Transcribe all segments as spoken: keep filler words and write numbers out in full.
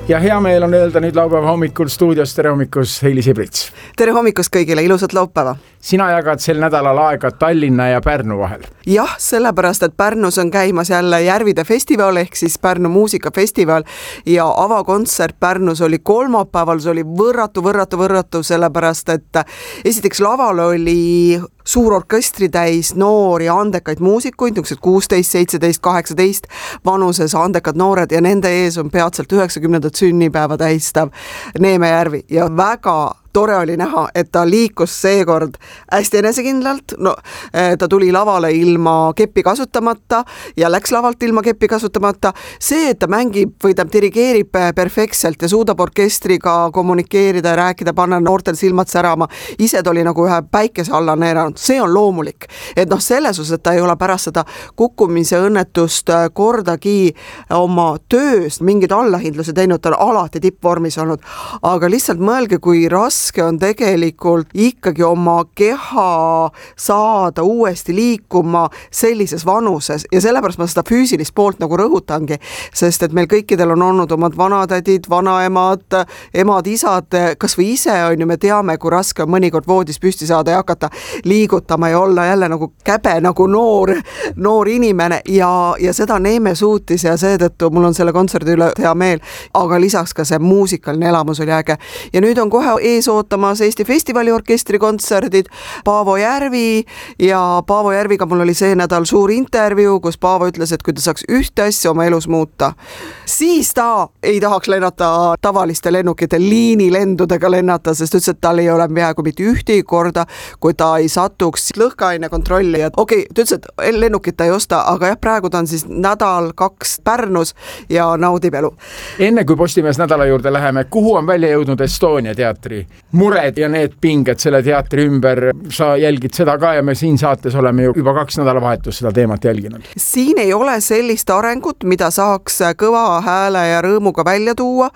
ja hea meel on öelda nüüd laupäeva hommikul stuudios tere hommikus Heili Sibrits. Tere hommikust kõigile, ilusat laupäeva. Sina jagad sel nädalal aega Tallinna ja Pärnu vahel. Jah, sellepärast, et Pärnus on käimas jälle Järvide festival ehk siis Pärnu muusikafestival ja avakontsert Pärnus oli kolmapäeval, see oli võrratu, võrratu, võrratu, sellepärast, et esiteks laval oli suur orkestri täis noori andekaid muusikuid, niisugused kuusteist, seitseteist, kaheksateist vanuses andekad noored ja nende ees on peatselt üheksakümnendat sünnipäeva tähistav Neeme Järvi ja väga tore oli näha, et ta liikus seekord hästi enesekindlalt, no ta tuli lavale ilma keppi kasutamata ja läks lavalt ilma keppi kasutamata. See, et ta mängib või ta dirigeerib perfektselt ja suudab orkestriga kommunikeerida ja rääkida, panna noortel silmad särama, ise ta oli nagu ühe päikese alla neeranud, see on loomulik. Et noh, selles osas, et ta ei ole pärast seda kukkumise õnnetust kordagi oma töös mingid allahindluse teinud, ta on alati tippvormis olnud, aga lihtsalt mõelge, kui raske on tegelikult ikkagi oma keha saada uuesti liikuma sellises vanuses ja sellepärast ma seda füüsilist poolt nagu rõhutangi, sest et meil kõikidel on olnud omad vanatädid, vanaemad, emad, isad, kas või ise on ju, me teame, kui raske on mõnikord voodis püsti saada ja hakata liigutama ja olla jälle nagu käbe, nagu noor, noor inimene ja, ja seda Neeme suutis ja seetõttu mul on selle kontserdi üle hea meel, aga lisaks ka see muusikaline elamus oli äge ja nüüd on kohe ees ootamas Eesti Festivali orkestri kontserdid, Paavo Järvi ja Paavo Järviga mul oli see nädal suur intervjuu, kus Paavo ütles, et kui ta saaks ühte asja oma elus muuta, siis ta ei tahaks lennata tavaliste lennukite liinilendudega lennata, sest ütles, et tal ei ole peaaegu mitte ühtegi korda, kui ta ei satuks lõhkeaine kontrolli ja okei, ta ütles, et lennukit ta ei osta, aga jah, praegu ta on siis nädal kaks Pärnus ja naudib elu. Enne kui Postimees nädala juurde läheme, kuhu on välja jõudnud Estonia teatri mured ja need pinged selle teatri ümber, sa jälgid seda ka ja me siin saates oleme ju juba kaks nädalavahetust seda teemat jälginud. Siin ei ole sellist arengut, mida saaks kõva hääle ja rõõmuga välja tuua.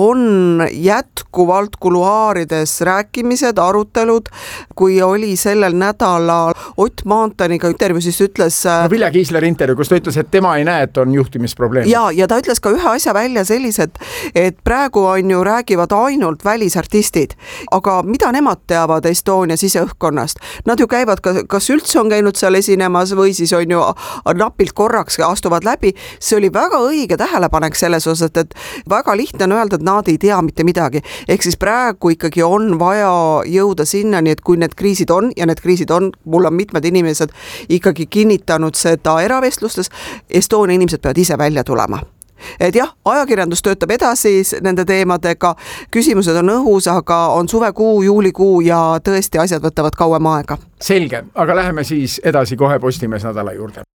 On jätkuvalt kuluaarides rääkimised, arutelud, kui oli sellel nädalal Ott Maantaniga intervjuu, siis ütles no, Vilja Kiisler intervjuu, kus ta ütles, et tema ei näe, et on juhtimisprobleem. Ja, ja ta ütles ka ühe asja välja sellised, et praegu on ju räägivad ainult välisartistid, aga mida nemad teavad Estonia siseõhkkonnast? Nad ju käivad, kas üldse on käinud seal esinemas või siis on ju napilt korraks astuvad läbi. See oli väga õige tähelepanek selles osas, et väga lihtne on öelda, et nad ei tea mitte midagi. Ehk siis praegu ikkagi on vaja jõuda sinnani, et kui need kriisid on ja need kriisid on, mul on mitmed inimesed ikkagi kinnitanud seda eravestlustes, Estonia inimesed peavad ise välja tulema. Et jah, ajakirjandus töötab edasi nende teemadega, küsimused on õhus, aga on suvekuu, juulikuu ja tõesti asjad võtavad kauem aega. Selge, aga läheme siis edasi kohe Postimees nädala juurde.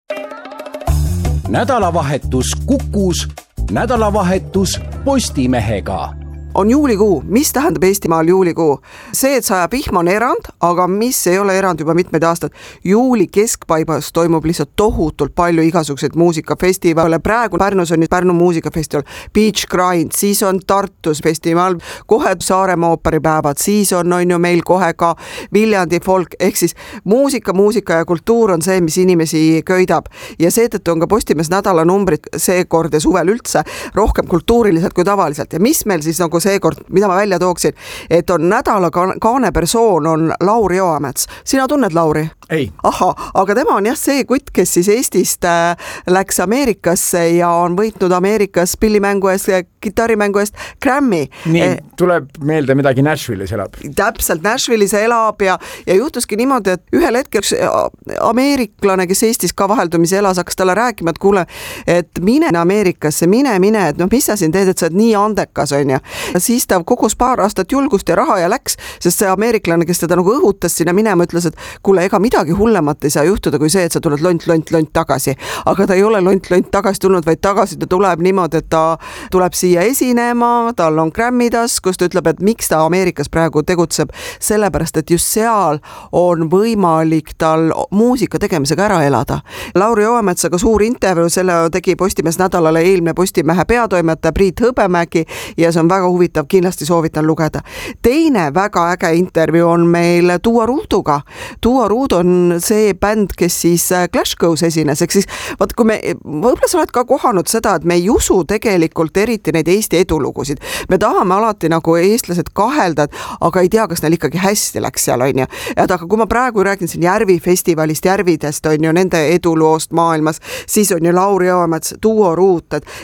Nädalavahetus Kukus, nädalavahetus Postimehega. On juulikuu, mis tähendab Eestimaal juulikuu? See, et sajab vihma on erand, aga mis ei ole erand juba mitmeid aastad. Juuli keskpaibas toimub lihtsalt tohutult palju igasuguseid muusikafestivale. Praegu Pärnus on nüüd Pärnu muusikafestival, Beach Grind, siis on Tartus festival, kohe Saaremaa ooperipäevad, siis on, on ju meil kohe ka Viljandi folk, ehk siis muusika, muusika ja kultuur on see, mis inimesi köidab. Ja seetõttu on ka Postimees nädala numbrid seekord ja suvel üldse rohkem kultuuriliselt kui tavaliselt. Ja mis meil siis nagu seekord, mida ma välja tooksin, et on nädala kaane persoon on Lauri Joamets. Sina tunned Lauri? Ei. Aha, aga tema on jah see kutt, kes siis Eestist äh, läks Ameerikasse ja on võitnud Ameerikas pillimängu eest, kitarrimängu eest Grammy. Nii, eh, tuleb meelde midagi Nashville'is elab. Täpselt, Nashville'is elab ja, ja juhtuski niimoodi, et ühel hetkel ameeriklane, kes Eestis ka vaheldumise elas, hakkas talle rääkima, et kuule, et mine Ameerikasse, mine, mine, et noh, mis sa siin teed, et sa oled nii andekas, on ja. Siis ta kogus paar aastat julgust ja raha ja läks, sest see ameeriklane, kes teda nagu õhutas sinna minema, ütles, et kuule, ega mida midagi hullemat ei saa juhtuda kui see, et sa tuled lont, lont, lont tagasi. Aga ta ei ole lont, lont tagasi tulnud, vaid tagasi ta tuleb niimoodi, et ta tuleb siia esinema, tal on Grammy taskus, ta ütleb, et miks ta Ameerikas praegu tegutseb, sellepärast, et just seal on võimalik tal muusika tegemisega ära elada. Lauri Joametsaga suur intervjuu, selle tegi Postimees nädalale eelmine Postimehe peatoimetaja Priit Hõbemägi ja see on väga huvitav, kindlasti soovitan lugeda. Teine väga äge intervjuu on meil Tuua Ruuduga. Tuua Ruud on on see bänd, kes siis Clash Goes esines, ehk siis vaat kui me, võib-olla sa oled ka kohanud seda, et me ei usu tegelikult eriti neid Eesti edulugusid. Me tahame alati nagu eestlased kahelda, aga ei tea, kas neil ikkagi hästi läks seal, on ju. Et aga kui ma praegu räägin siin Järvi festivalist, Järvidest, on ju, nende eduloost maailmas, siis on ju Lauri Aamets, Duo Ruut, et,